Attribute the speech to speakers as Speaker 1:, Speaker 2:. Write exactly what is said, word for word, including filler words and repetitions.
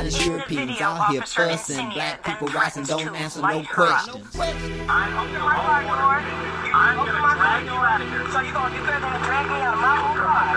Speaker 1: these Europeans out here fussing, black people rising, don't answer no questions.
Speaker 2: I'm gonna drag you out of here. So you gonna get there, gonna drag me out of my own car?